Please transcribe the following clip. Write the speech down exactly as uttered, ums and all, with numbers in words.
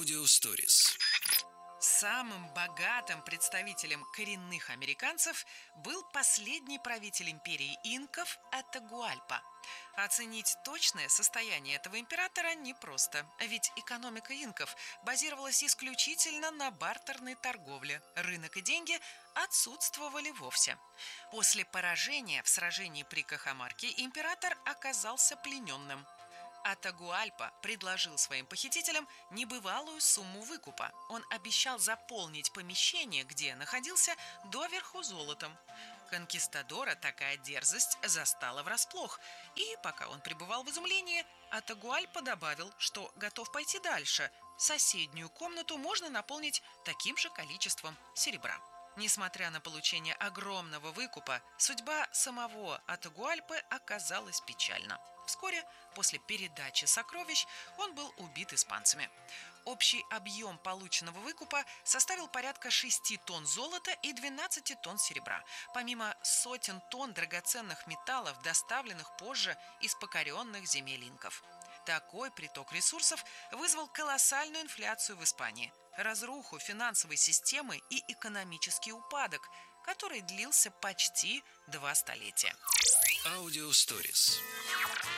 Audio Stories. Самым богатым представителем коренных американцев был последний правитель империи инков Атагуальпа. Оценить точное состояние этого императора непросто, ведь экономика инков базировалась исключительно на бартерной торговле. Рынок и деньги отсутствовали вовсе. После поражения в сражении при Кахамарке император оказался плененным. Атагуальпа предложил своим похитителям небывалую сумму выкупа. Он обещал заполнить помещение, где находился, доверху золотом. Конкистадора такая дерзость застала врасплох, и пока он пребывал в изумлении, Атагуальпа добавил, что готов пойти дальше. Соседнюю комнату можно наполнить таким же количеством серебра. Несмотря на получение огромного выкупа, судьба самого Атагуальпы оказалась печальна. Вскоре после передачи сокровищ он был убит испанцами. Общий объем полученного выкупа составил порядка шести тонн золота и двенадцати тонн серебра, помимо сотен тонн драгоценных металлов, доставленных позже из покоренных земель инков. Такой приток ресурсов вызвал колоссальную инфляцию в Испании, разруху финансовой системы и экономический упадок, который длился почти два столетия. Audio Stories.